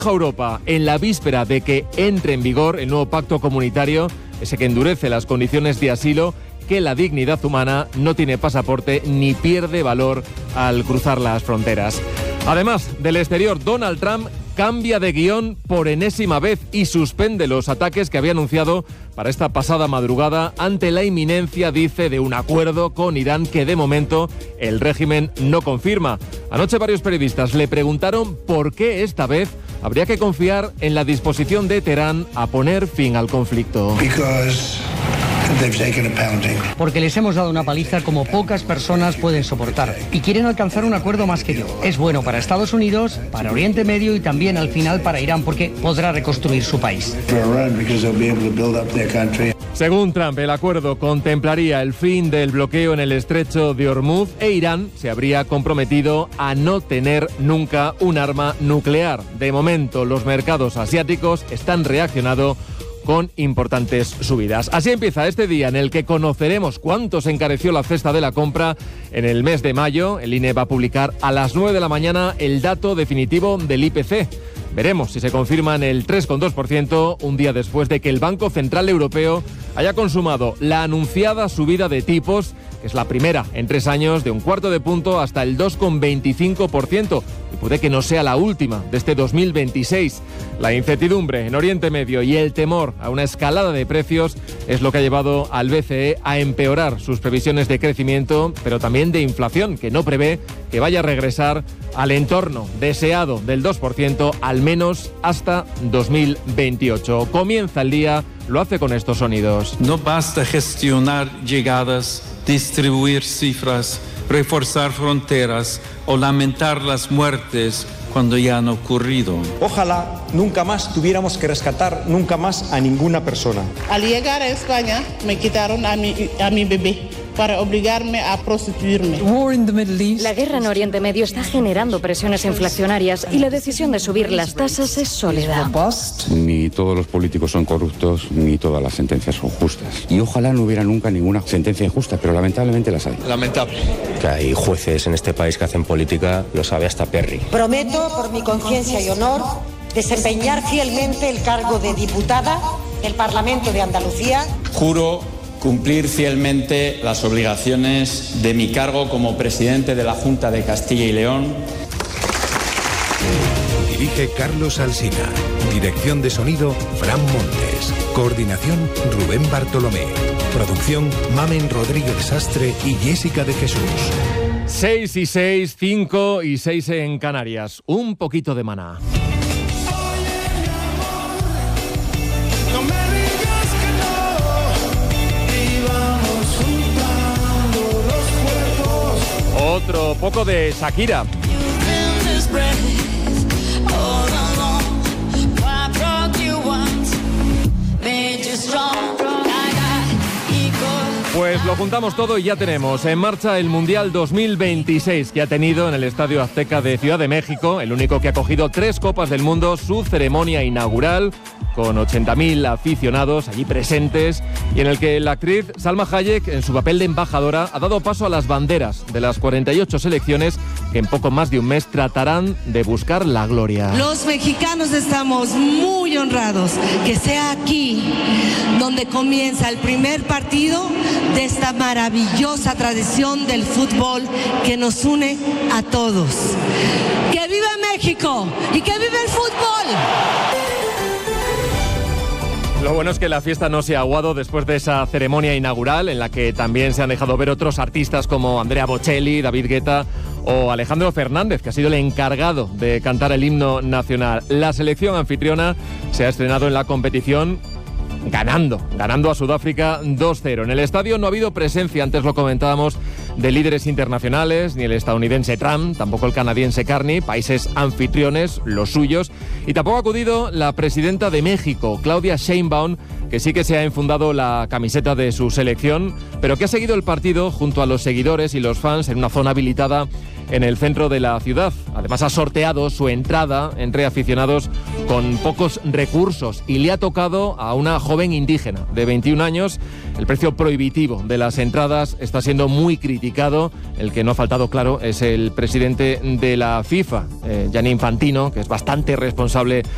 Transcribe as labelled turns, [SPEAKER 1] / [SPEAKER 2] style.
[SPEAKER 1] Europa en la víspera de que entre en vigor el nuevo pacto comunitario, ese que endurece las condiciones de asilo, que la dignidad humana no tiene pasaporte ni pierde valor al cruzar las fronteras. Además, del exterior, Donald Trump cambia de guión por enésima vez y suspende los ataques que había anunciado para esta pasada madrugada ante la inminencia, dice, de un acuerdo con Irán que de momento el régimen no confirma. Anoche varios periodistas le preguntaron por qué esta vez habría que confiar en la disposición de Teherán a poner fin al conflicto.
[SPEAKER 2] Porque les hemos dado una paliza como pocas personas pueden soportar y quieren alcanzar un acuerdo más que yo. Es bueno para Estados Unidos, para Oriente Medio y también al final para Irán porque podrá reconstruir su país.
[SPEAKER 1] Según Trump, el acuerdo contemplaría el fin del bloqueo en el estrecho de Hormuz e Irán se habría comprometido a no tener nunca un arma nuclear. De momento, los mercados asiáticos están reaccionando con importantes subidas. Así empieza este día en el que conoceremos cuánto se encareció la cesta de la compra en el mes de mayo. El INE va a publicar a las 9 de la mañana el dato definitivo del IPC. Veremos si se confirma en el 3,2%, un día después de que el Banco Central Europeo haya consumado la anunciada subida de tipos, que es la primera en 3 años, de un cuarto de punto hasta el 2,25%. Y puede que no sea la última de este 2026. La incertidumbre en Oriente Medio y el temor a una escalada de precios es lo que ha llevado al BCE a empeorar sus previsiones de crecimiento, pero también de inflación, que no prevé que vaya a regresar al entorno deseado del 2%, al menos hasta 2028. Comienza el día, lo hace con estos sonidos.
[SPEAKER 3] No basta gestionar llegadas, distribuir cifras, reforzar fronteras o lamentar las muertes cuando ya han ocurrido.
[SPEAKER 4] Ojalá nunca más tuviéramos que rescatar nunca más a ninguna persona.
[SPEAKER 5] Al llegar a España me quitaron a mi bebé para obligarme a prostituirme.
[SPEAKER 6] La guerra en Oriente Medio está generando presiones inflacionarias y la decisión de subir las tasas es sólida.
[SPEAKER 7] Ni todos los políticos son corruptos, ni todas las sentencias son justas. Y ojalá no hubiera nunca ninguna sentencia injusta, pero lamentablemente las hay.
[SPEAKER 8] Lamentable. Que hay jueces en este país que hacen política, lo sabe hasta Perry.
[SPEAKER 9] Prometo, por mi conciencia y honor, desempeñar fielmente el cargo de diputada del Parlamento de Andalucía.
[SPEAKER 10] Juro cumplir fielmente las obligaciones de mi cargo como presidente de la Junta de Castilla y León.
[SPEAKER 11] Dirige Carlos Alsina. Dirección de sonido, Fran Montes. Coordinación, Rubén Bartolomé. Producción, Mamen Rodríguez Sastre y Jessica de Jesús.
[SPEAKER 1] 6 y 6, 5 y 6 en Canarias. Un poquito de maná. Otro poco de Shakira. Pues lo juntamos todo y ya tenemos en marcha el Mundial 2026 que ha tenido en el Estadio Azteca de Ciudad de México, el único que ha cogido 3 Copas del Mundo, su ceremonia inaugural con 80.000 aficionados allí presentes y en el que la actriz Salma Hayek, en su papel de embajadora, ha dado paso a las banderas de las 48 selecciones que en poco más de un mes tratarán de buscar la gloria.
[SPEAKER 12] Los mexicanos estamos muy honrados que sea aquí donde comienza el primer partido de esta maravillosa tradición del fútbol que nos une a todos. ¡Que viva México y que viva el fútbol!
[SPEAKER 1] Lo bueno es que la fiesta no se ha aguado después de esa ceremonia inaugural en la que también se han dejado ver otros artistas como Andrea Bocelli, David Guetta o Alejandro Fernández, que ha sido el encargado de cantar el himno nacional. La selección anfitriona se ha estrenado en la competición ganando a Sudáfrica 2-0. En el estadio no ha habido presencia, antes lo comentábamos, de líderes internacionales, ni el estadounidense Trump, tampoco el canadiense Carney, países anfitriones, los suyos, y tampoco ha acudido la presidenta de México, Claudia Sheinbaum, que sí que se ha enfundado la camiseta de su selección, pero que ha seguido el partido junto a los seguidores y los fans en una zona habilitada en el centro de la ciudad. Además ha sorteado su entrada entre aficionados con pocos recursos y le ha tocado a una joven indígena de 21 años. El precio prohibitivo de las entradas está siendo muy criticado. El que no ha faltado, claro, es el presidente de la FIFA, Gianni Infantino, que es bastante responsable